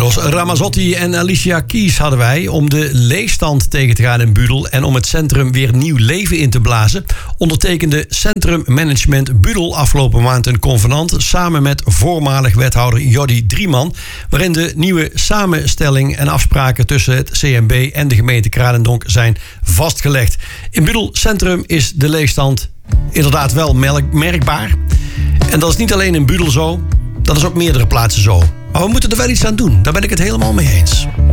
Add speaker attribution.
Speaker 1: Eros Ramazzotti en Alicia Keys hadden wij om de leegstand tegen te gaan in Budel en om het centrum weer nieuw leven in te blazen. Ondertekende Centrum Management Budel afgelopen maand een convenant samen met voormalig wethouder Jordi Drieman, waarin de nieuwe samenstelling en afspraken tussen het CMB en de gemeente Kralendonk zijn vastgelegd. In Budel Centrum is de leegstand inderdaad wel merkbaar. En dat is niet alleen in Budel zo, dat is op meerdere plaatsen zo. Maar we moeten er wel iets aan doen. Daar ben ik het helemaal mee eens.